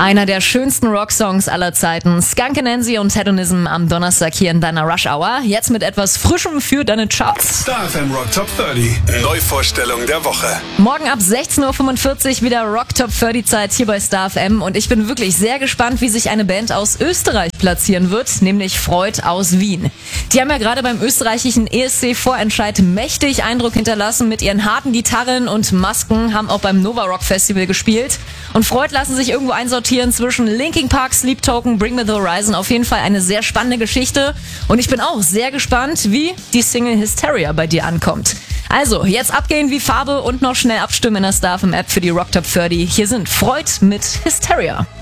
Einer der schönsten Rocksongs aller Zeiten. Skunk Anansie und Hedonism am Donnerstag hier in deiner Rush Hour. Jetzt mit etwas Frischem für deine Charts. Star FM Rock Top 30. Neuvorstellung der Woche. Morgen ab 16.45 Uhr wieder Rock Top 30 Zeit hier bei Star FM. Und ich bin wirklich sehr gespannt, wie sich eine Band aus Österreich platzieren wird, nämlich Freud aus Wien. Die haben ja gerade beim österreichischen ESC-Vorentscheid mächtig Eindruck hinterlassen mit ihren harten Gitarren und Masken, haben auch beim Nova Rock Festival gespielt. Und Freud lassen sich irgendwo einsortieren zwischen Linkin Park, Sleep Token, Bring Me The Horizon. Auf jeden Fall eine sehr spannende Geschichte. Und ich bin auch sehr gespannt, wie die Single Hysteria bei dir ankommt. Also, jetzt abgehen wie Farbe und noch schnell abstimmen in der Star FM App für die Rock Top 30. Hier sind Freud mit Hysteria.